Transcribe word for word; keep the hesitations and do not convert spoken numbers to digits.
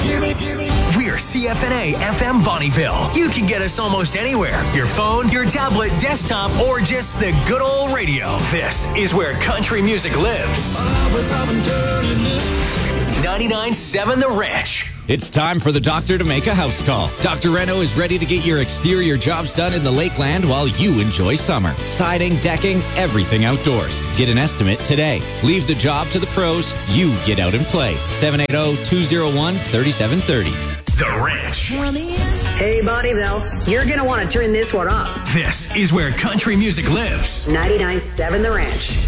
We're C F N A F M Bonnieville. You can get us almost anywhere. Your phone, your tablet, desktop, or just the good old radio. This is where country music lives. ninety-nine point seven The Ranch. It's time for the doctor to make a house call. Doctor Reno is ready to get your exterior jobs done in the Lakeland while you enjoy summer. Siding, decking, everything outdoors. Get an estimate today. Leave the job to the pros. You get out and play. seven eight zero, two zero one, three seven three zero. The Ranch. Hey, Bonnieville, you're going to want to turn this one up. This is where country music lives. ninety-nine point seven The Ranch.